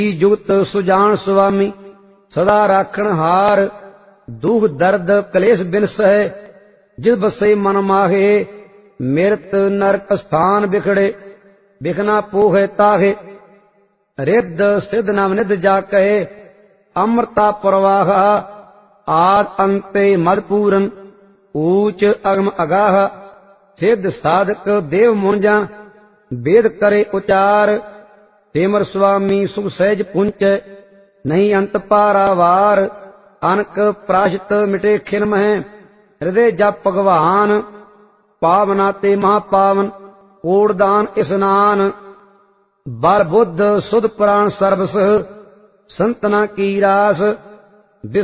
जुगत सुजान स्वामी सदा राखण हार। दुख दर्द कलेश बिन सह जिस बसे मन माहे। मृत नरक स्थान बिखड़े बिखना पोहे ताहे। रिद्ध सिद्ध नव निध जा कहे अमृता प्रवाह। आद अंते मद पूरन ऊच अगम अगाह। सिद्ध साधक देव मुंजा वेद करे उचार। सिमर स्वामी सुख सहज पुंच नहीं अंत पारावार। अनक प्राशत मिटे खिन मह हृदय जप भगवान। पावना ते महापावन कोड़दान स्नान। बल बुद्ध सुध प्राण सर्वस संतना की रास।